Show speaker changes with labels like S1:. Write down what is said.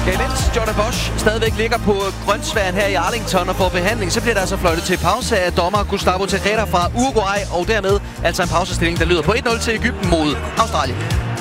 S1: Ja, imens Jordan Bosch stadigvæk ligger på Grønsværen her i Arlington og får behandling, så bliver der altså fløjtet til pause af dommer Gustavo Tejeda fra Uruguay, og dermed altså en pausestilling, der lyder på 1-0 til Egypten mod Australien.